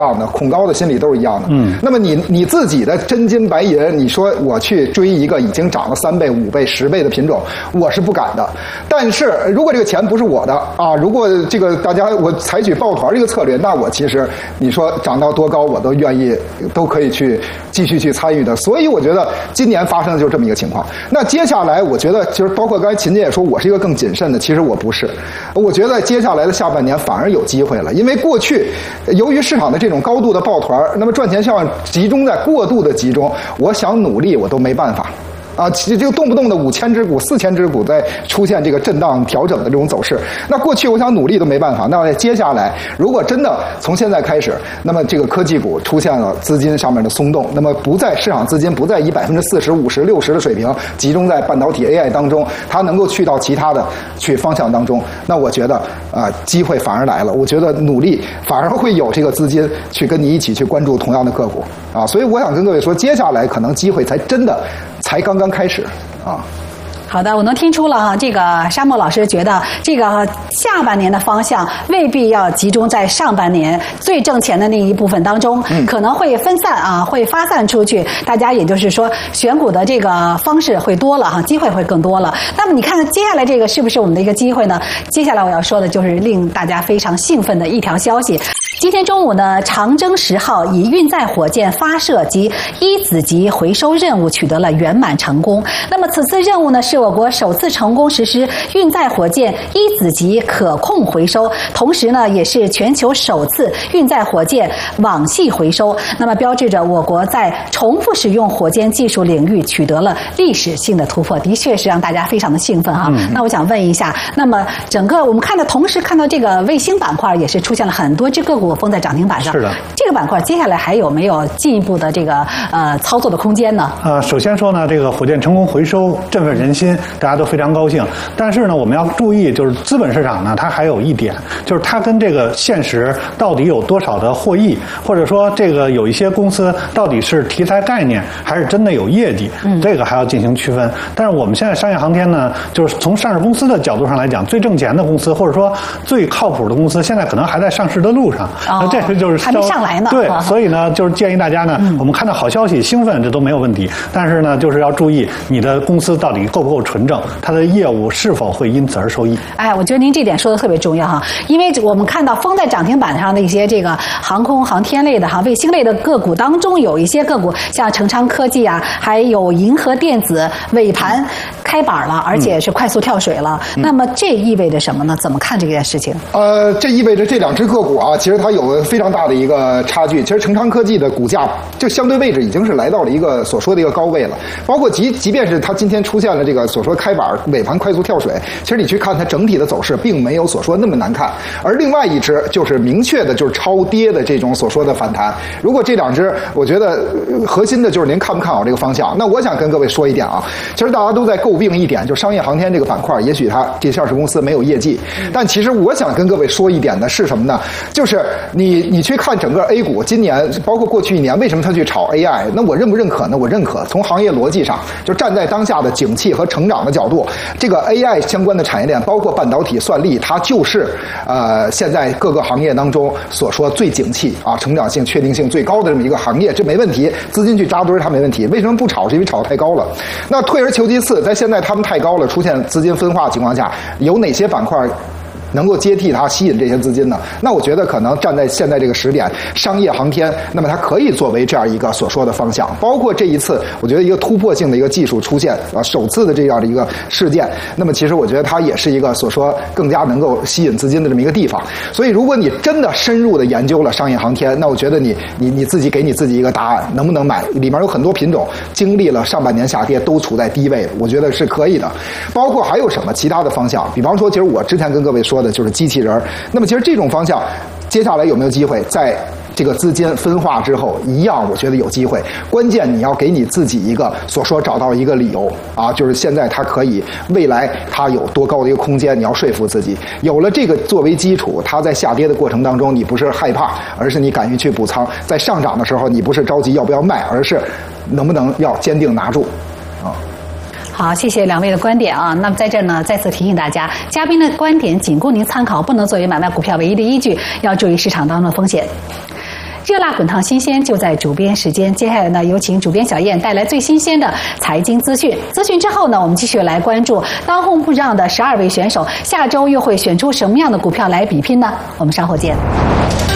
样的，恐高的心理都是一样的。那么你自己的真金白银，你说我去追一个已经涨了3倍、5倍、10倍的品种，我是不敢的。但是如果这个钱不是我的啊，如果这个大家我采取抱团这个策略，那我其实你说涨到多高，我都愿意，都可以去继续去参与的。所以我觉得今年发生的就是这么一个情况。那接下来我觉得就是包括刚才秦姐也说，我是一个更谨慎的，其实我不是。我觉得接下来的下半年反而有机会了，因为过去由于市场的这种高度的抱团，那么赚钱效应集中在过度的集中，我想努力我都没办法。啊，这个动不动的5000只股、4000只股在出现这个震荡调整的这种走势，那过去我想努力都没办法。那接下来，如果真的从现在开始，那么这个科技股出现了资金上面的松动，那么不在市场资金不再以40%、50%、60%的水平集中在半导体 AI 当中，它能够去到其他的方向当中，那我觉得机会反而来了。我觉得努力反而会有这个资金去跟你一起去关注同样的个股啊，所以我想跟各位说，接下来可能机会才刚刚开始啊。 好的，我能听出了哈，这个沙漠老师觉得这个下半年的方向未必要集中在上半年最挣钱的那一部分当中，可能会分散啊，会发散出去。大家也就是说，选股的这个方式会多了哈，机会会更多了。那么你看接下来这个是不是我们的一个机会呢？接下来我要说的就是令大家非常兴奋的一条消息。今天中午呢，长征10号以运载火箭发射及一子级回收任务取得了圆满成功。那么此次任务呢，是我国首次成功实施运载火箭一子级可控回收，同时呢，也是全球首次运载火箭网系回收。那么标志着我国在重复使用火箭技术领域取得了历史性的突破，的确是让大家非常的兴奋哈。那我想问一下，那么整个我们同时看到这个卫星板块也是出现了很多只个股封在涨停板上。 是的， 这个板块接下来还有没有进一步的这个操作的空间呢？ 首先说呢，这个火箭成功回收振奋人心，大家都非常高兴。但是呢，我们要注意，就是资本市场呢，它还有一点，就是它跟这个现实到底有多少的获益，或者说这个有一些公司到底是题材概念，还是真的有业绩，这个还要进行区分。但是我们现在商业航天呢，就是从上市公司的角度上来讲，最挣钱的公司，或者说最靠谱的公司，现在可能还在上市的路上。那这个就是还没上来呢。 对，所以呢，就是建议大家呢，我们看到好消息兴奋，这都没有问题。但是呢，就是要注意你的公司到底够不够纯正，它的业务是否会因此而受益。 哎，我觉得您这点说的特别重要哈，因为我们看到封在涨停板上的一些这个航空航天类的卫星类的个股当中，有一些个股像成昌科技啊，还有银河电子尾盘开板了，而且是快速跳水了。那么这意味着什么呢？怎么看这件事情？ 这意味着这两只个股啊，其实它有非常大的一个差距。其实成昌科技的股价就相对位置已经是来到了一个所说的一个高位了，包括即便是它今天出现了这个所说开板尾盘快速跳水，其实你去看它整体的走势，并没有所说那么难看。而另外一只就是明确的就是超跌的这种所说的反弹。如果这两只，我觉得核心的就是您看不看好这个方向。那我想跟各位说一点啊，其实大家都在诟病一点，就商业航天这个板块，也许它这上市公司没有业绩，但其实我想跟各位说一点的是什么呢？就是你去看整个 A 股今年，包括过去1年，为什么它去炒 AI？ 那我认不认可呢？我认可。从行业逻辑上，就站在当下的景气和成长的角度，这个 AI 相关的产业链，包括半导体、算力，它就是现在各个行业当中所说最景气啊、成长性、确定性最高的这么一个行业，这没问题。资金去扎堆它没问题。为什么不炒？是因为炒得太高了。那退而求其次，在现在他们太高了，出现资金分化情况下，有哪些板块能够接替它吸引这些资金呢？那我觉得可能站在现在这个时点，商业航天，那么它可以作为这样一个所说的方向。包括这一次，我觉得一个突破性的一个技术出现首次的这样的一个事件，那么其实我觉得它也是一个所说更加能够吸引资金的这么一个地方。所以如果你真的深入的研究了商业航天，那我觉得你自己给你自己一个答案，能不能买？里面有很多品种经历了上半年下跌都处在低位，我觉得是可以的。包括还有什么其他的方向？比方说，其实我之前跟各位说的就是机器人。那么其实这种方向接下来有没有机会在这个资金分化之后一样？我觉得有机会。关键你要给你自己一个所说找到一个理由啊，就是现在它可以，未来它有多高的一个空间，你要说服自己。有了这个作为基础，它在下跌的过程当中，你不是害怕，而是你敢于去补仓；在上涨的时候，你不是着急要不要卖，而是能不能要坚定拿住啊。 好，谢谢两位的观点啊。那么在这儿呢，再次提醒大家，嘉宾的观点仅供您参考，不能作为买卖股票唯一的依据，要注意市场当中的风险。 热辣滚烫新鲜就在主编时间。接下来呢，有请主编小燕带来最新鲜的财经资讯。资讯之后呢，我们继续来关注当红不让的12位选手，下周又会选出什么样的股票来比拼呢？我们稍后见。